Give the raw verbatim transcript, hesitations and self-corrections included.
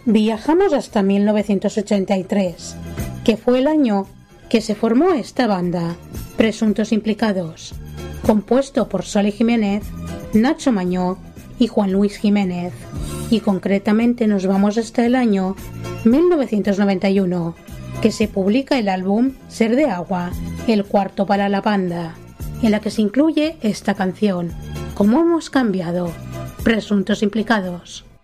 Viajamos hasta mil novecientos ochenta y tres, que fue el año que se formó esta banda, Presuntos Implicados, compuesto por Soli Jiménez, Nacho Mañó y Juan Luis Jiménez, y concretamente nos vamos hasta el año mil novecientos noventa y uno, que se publica el álbum Ser de Agua, el cuarto para la banda, en la que se incluye esta canción, Cómo hemos cambiado, Presuntos Implicados.